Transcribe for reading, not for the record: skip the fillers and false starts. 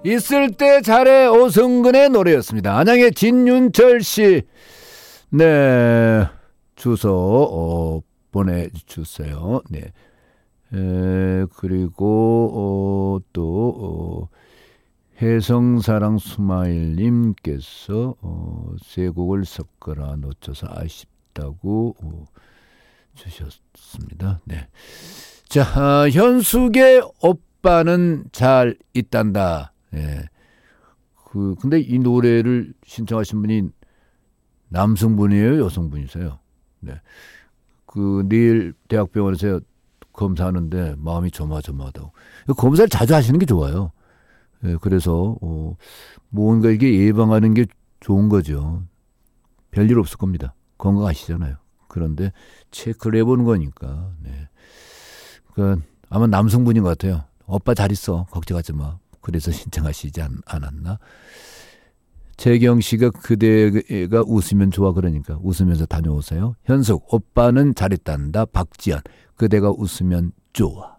있을 때 잘해 오승근의 노래였습니다. 안양의 진윤철 씨, 네, 주소 보내주세요. 네, 그리고 또 해성사랑 수마일님께서 세 곡을 섞어라 놓쳐서 아쉽다고 주셨습니다. 네, 자, 현숙의 오빠는 잘 있단다. 예. 근데 이 노래를 신청하신 분이 남성분이에요, 여성분이세요? 네. 내일 대학병원에서 검사하는데 마음이 조마조마하다고. 검사를 자주 하시는 게 좋아요. 예, 그래서 뭔가 이게 예방하는 게 좋은 거죠. 별일 없을 겁니다. 건강하시잖아요. 그런데 체크를 해보는 거니까. 네. 그러니까 아마 남성분인 것 같아요. 오빠 잘 있어. 걱정하지 마. 그래서 신청하시지 않았나? 재경 씨가 그대가 웃으면 좋아 그러니까 웃으면서 다녀오세요. 현숙 오빠는 잘 있단다. 박지연 그대가 웃으면 좋아.